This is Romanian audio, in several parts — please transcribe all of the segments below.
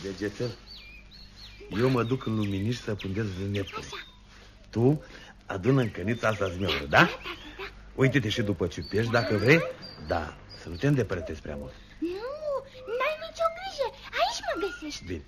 Degețel, eu mă duc în luminiș să pândez vânepul. Tu adună în cănița asta zmeură, da? Uite-te și după ciupești dacă vrei. Da, să nu te îndepărtezi prea mult. Nu, n-ai nicio grijă. Aici mă găsești. Bine.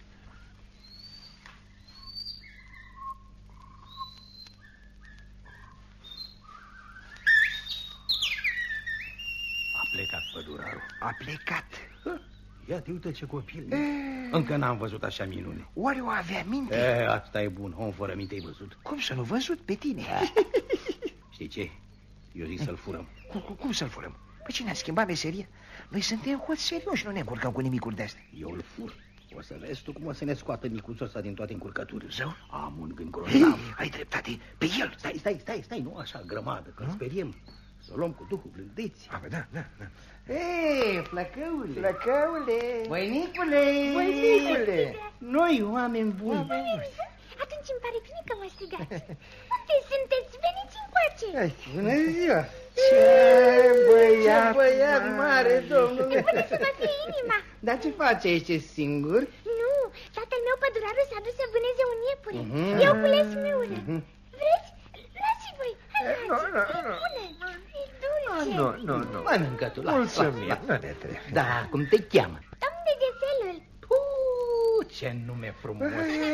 A plecat pădurarul. A plecat. Ia te uită ce copil. Încă n-am văzut așa minune. Oare o avea minte? Asta e bun, om fără minte ai văzut. Cum să nu văzut pe tine? Știi ce? Eu zic să-l furăm. Cum să-l furăm? Păi cine a schimbat meseria? Noi suntem hoți serioși, nu ne încurcăm cu nimicuri de-astea. Eu îl fur. O să vezi tu cum o să ne scoată micuțul ăsta din toate încurcăturile. Zău? Am un gând grozav. Ai dreptate, pe el. Stai, nu așa grămadă, că speriem. Să o luăm cu duhul blândeți. Da. Ei, flăcăule. Flăcăule. Băinicule. Noi, oameni buni. Atunci îmi pare bine că mă strigați. Unde sunteți? Veniți încoace. Bună ziua. Ce băiat mare, domnule. Până să mă fie inima. Dar ce face? Ești singur? Nu, tatăl meu pădurarul s-a dus să vâneze un iepure. Eu cules miură. Vreți? Luați voi. E dulce. Nu. Mănâncă tu, Mulțumim, nu ne trebuie. Da, cum te cheamă? Domn Degețelul. Ce nume frumos.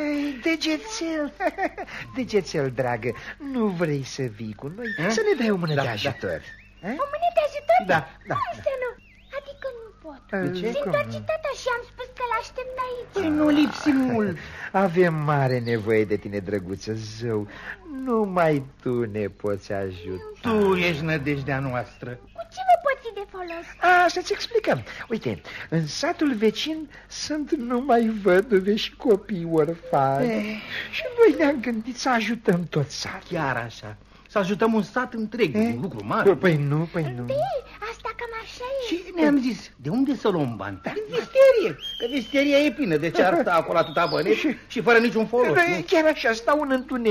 Degețel, dragă, nu vrei să vii cu noi? Să ne dai o mână de ajutor. O mână de ajutor? Da. Cum să nu? Adică nu pot. Ce? Se întoarce tata și am spus că l-aștept aici. Nu lipsi mult. Avem mare nevoie de tine, drăguță zău. Numai tu ne poți ajuta. Tu ești nădejdea noastră. Cu ce vă pot fi de folos? Să-ți explicăm. Uite, în satul vecin sunt numai văduve și copii orfani. Și noi ne-am gândit să ajutăm tot satul. Chiar așa. Să ajutăm un sat întreg, un lucru mare. Păi nu. Asta cam așa e. Și ne-am zis, de unde să luăm bani? Din visterie, că visteria e plină. De ce ar sta acolo atâta bănești și fără niciun folos? Chiar așa, stau în întuneric.